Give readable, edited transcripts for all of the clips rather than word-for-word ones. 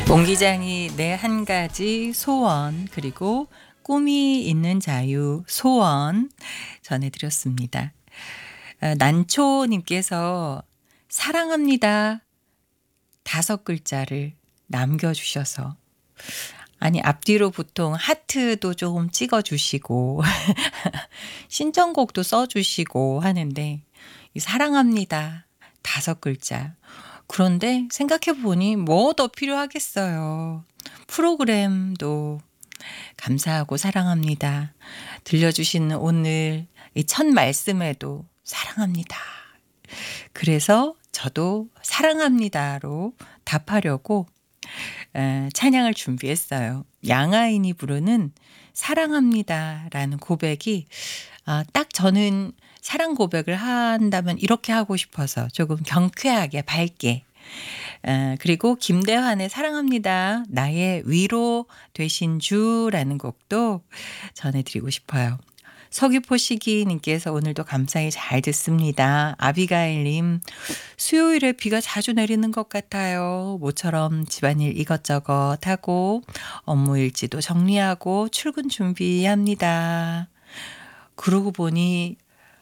공 기장이 내 한 가지 소원 그리고 꿈이 있는 자유 소원 전해드렸습니다. 난초님께서 사랑합니다 5글자를 남겨주셔서 아니 앞뒤로 보통 하트도 좀 찍어주시고 신청곡도 써주시고 하는데 이 사랑합니다 5글자 그런데 생각해보니 뭐 더 필요하겠어요. 프로그램도 감사하고 사랑합니다. 들려주신 오늘 이 첫 말씀에도 사랑합니다. 그래서 저도 사랑합니다로 답하려고 찬양을 준비했어요. 양아인이 부르는 사랑합니다라는 고백이 딱 저는 사랑 고백을 한다면 이렇게 하고 싶어서 조금 경쾌하게 밝게 그리고 김대환의 사랑합니다. 나의 위로 되신 주라는 곡도 전해드리고 싶어요. 서귀포 시기님께서 오늘도 감사히 잘 듣습니다. 아비가일님 수요일에 비가 자주 내리는 것 같아요. 모처럼 집안일 이것저것 하고 업무 일지도 정리하고 출근 준비합니다. 그러고 보니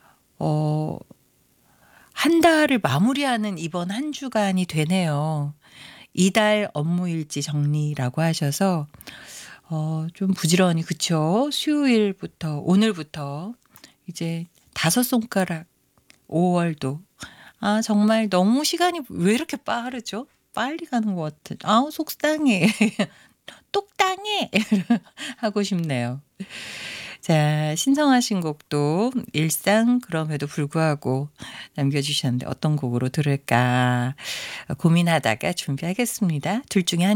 한 달을 마무리하는 이번 한 주간이 되네요. 이달 업무 일지 정리라고 하셔서 좀 부지런히 그쵸? 수요일부터 오늘부터 이제 5손가락 5월도 정말 너무 시간이 왜 이렇게 빠르죠? 빨리 가는 것 같아. 속상해. 똑당해 하고 싶네요. 자, 신청하신 곡도 일상 그럼에도 불구하고 남겨주셨는데 어떤 곡으로 들을까 고민하다가 준비하겠습니다. 둘 중에 한